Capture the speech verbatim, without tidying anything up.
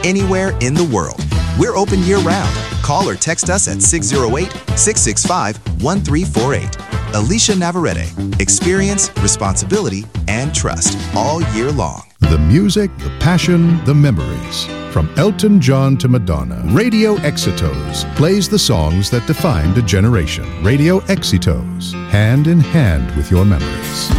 anywhere in the world. We're open year-round. Call or text us at six oh eight, six six five, one three four eight. Alicia Navarrete. Experience, responsibility, and trust all year long. The music, the passion, the memories. From Elton John to Madonna, Radio Exitos plays the songs that defined a generation. Radio Exitos, hand in hand with your memories.